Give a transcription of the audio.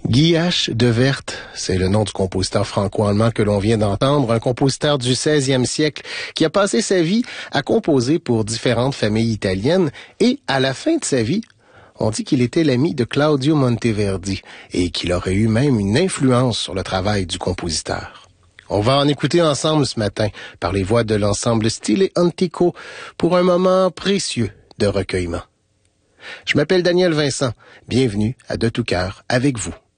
Guy H. de Wert, c'est le nom du compositeur franco-allemand que l'on vient d'entendre, un compositeur du 16e siècle qui a passé sa vie à composer pour différentes familles italiennes et, à la fin de sa vie, on dit qu'il était l'ami de Claudio Monteverdi et qu'il aurait eu même une influence sur le travail du compositeur. On va en écouter ensemble ce matin par les voix de l'ensemble Stile Antico pour un moment précieux de recueillement. Je m'appelle Daniel Vincent. Bienvenue à De tout cœur avec vous.